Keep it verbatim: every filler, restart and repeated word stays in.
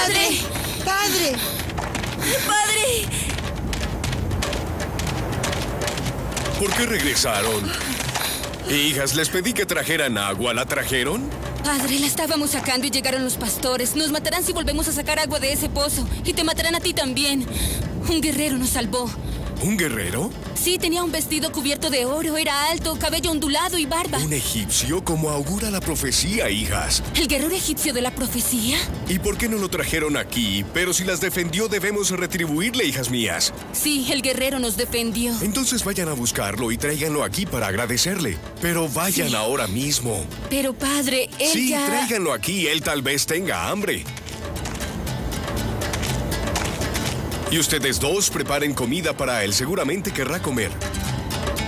¡Padre! ¡Padre! ¡Padre! ¿Por qué regresaron? Hijas, les pedí que trajeran agua. ¿La trajeron? Padre, la estábamos sacando y llegaron los pastores. Nos matarán si volvemos a sacar agua de ese pozo. Y te matarán a ti también. Un guerrero nos salvó. ¿Un guerrero? Sí, tenía un vestido cubierto de oro, era alto, cabello ondulado y barba. Un egipcio, como augura la profecía, hijas. ¿El guerrero egipcio de la profecía? ¿Y por qué no lo trajeron aquí? Pero si las defendió, debemos retribuirle, hijas mías. Sí, el guerrero nos defendió. Entonces vayan a buscarlo y tráiganlo aquí para agradecerle. Pero vayan Sí. ahora mismo. Pero, padre, él Sí, ya... tráiganlo aquí. Él tal vez tenga hambre. Y ustedes dos preparen comida para él. Seguramente querrá comer.